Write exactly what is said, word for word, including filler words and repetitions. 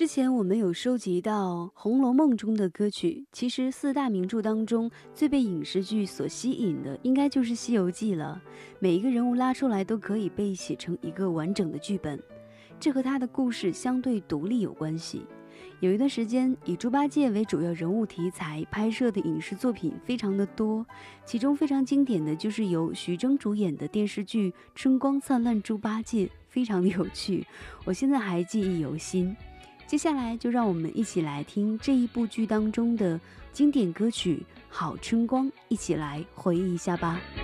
之前我们有收集到《红楼梦》中的歌曲，其实四大名著当中最被影视剧所吸引的，应该就是《西游记》了。每一个人物拉出来都可以被写成一个完整的剧本，这和他的故事相对独立有关系。有一段时间，以猪八戒为主要人物题材拍摄的影视作品非常的多，其中非常经典的就是由徐峥主演的电视剧《春光灿烂猪八戒》，非常的有趣，我现在还记忆犹新。接下来就让我们一起来听这一部剧当中的经典歌曲《好春光》，一起来回忆一下吧。